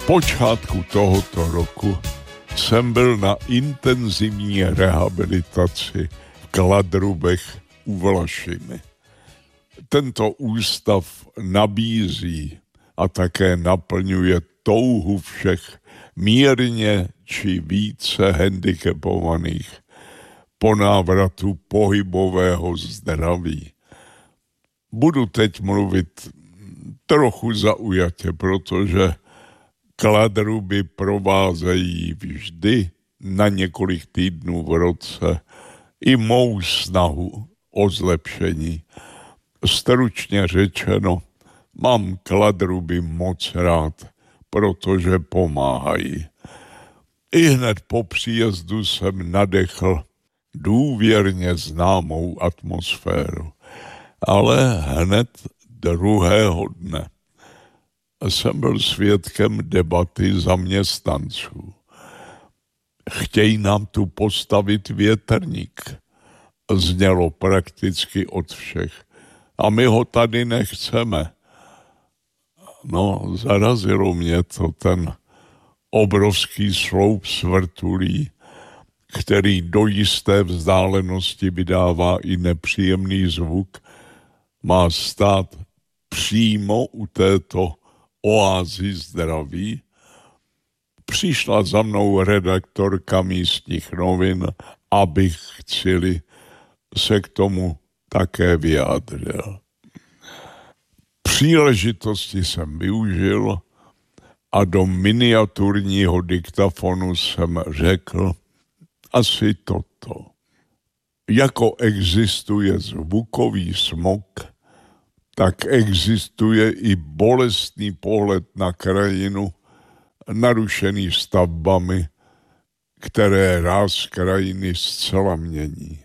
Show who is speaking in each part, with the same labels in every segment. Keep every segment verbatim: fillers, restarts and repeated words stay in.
Speaker 1: počátku tohoto roku jsem byl na intenzivní rehabilitaci v Kladrubech u Vlašimi. Tento ústav nabízí a také naplňuje touhu všech mírně či více handicapovaných po návratu pohybového zdraví. Budu teď mluvit trochu zaujatě, protože Kladruby provázejí vždy na několik týdnů v roce i mou snahu o zlepšení. Stručně řečeno, mám Kladruby moc rád, protože pomáhají. I hned po příjezdu jsem nadechl důvěrně známou atmosféru. Ale hned druhého dne jsem byl svědkem debaty zaměstnanců. Chtějí nám tu postavit větrník. Znělo prakticky od všech. A my ho tady nechceme. No, zarazilo mě to ten obrovský sloup svrtulí, který do jisté vzdálenosti vydává i nepříjemný zvuk, má stát přímo u této oázy zdraví. Přišla za mnou redaktorka místních novin, abych chcili se k tomu také vyjádřil. Příležitosti jsem využil a do miniaturního diktafonu jsem řekl asi toto. Jako existuje zvukový smog, tak existuje i bolestný pohled na krajinu, narušený stavbami, které ráz krajiny zcela mění.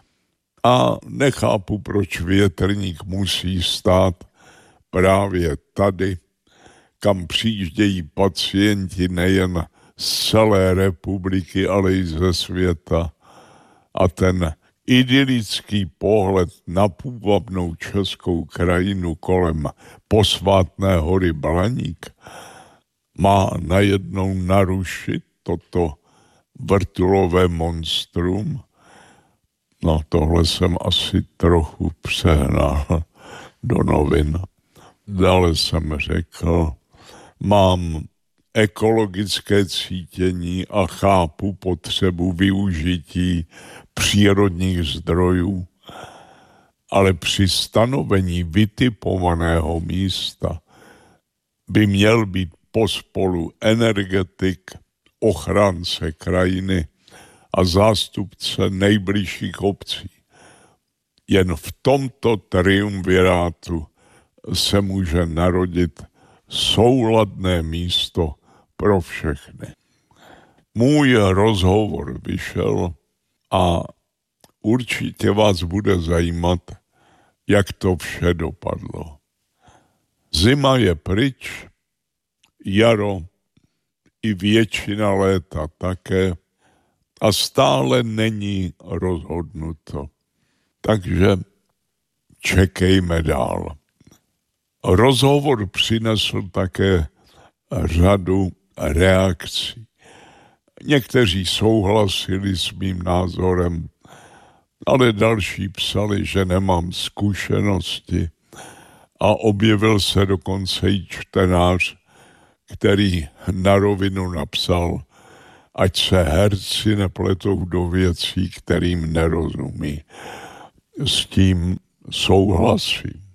Speaker 1: A nechápu, proč větrník musí stát právě tady, kam přijíždějí pacienti nejen z celé republiky, ale i ze světa. A ten idylický pohled na půvabnou českou krajinu kolem posvátné hory Blaník má najednou narušit toto vrtulové monstrum. No tohle jsem asi trochu přehnal do novin. Dále jsem řekl, mám ekologické cítění a chápu potřebu využití přírodních zdrojů, ale při stanovení vytipovaného místa by měl být pospolu energetik, ochránce krajiny a zástupce nejbližších obcí. Jen v tomto triumvirátu se může narodit souladné místo pro všechny. Můj rozhovor vyšel a určitě vás bude zajímat, jak to vše dopadlo. Zima je pryč, jaro i většina léta také a stále není rozhodnuto. Takže čekejme dál. Rozhovor přinesl také řadu reakcí. Někteří souhlasili s mým názorem, ale další psali, že nemám zkušenosti a objevil se dokonce i čtenář, který na rovinu napsal, ať se herci nepletou do věcí, kterým nerozumí. S tím souhlasím.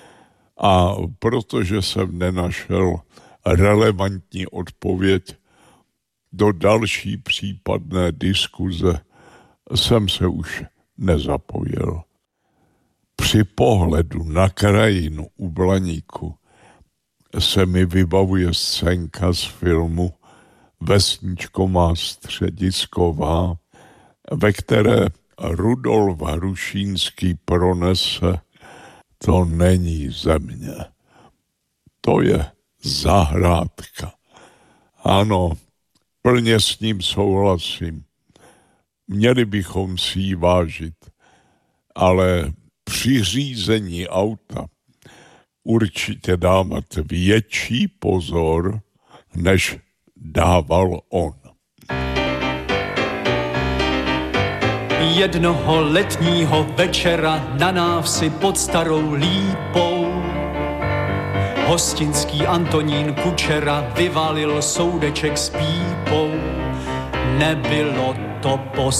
Speaker 1: A protože jsem nenašel relevantní odpověď do další případné diskuze, jsem se už nezapojil. Při pohledu na krajinu u Blaníku se mi vybavuje scénka z filmu Vesničková středisková, ve které Rudolf Hrušínský pronese: to není země, to je zahrádka. Ano, plně s ním souhlasím. Měli bychom si ji vážit, ale při řízení auta určitě dávat větší pozor než dával on.
Speaker 2: Jednoho letního večera na návsi pod Starou Lípou hostinský Antonín Kučera vyvalil soudeček s pípou. Nebylo to po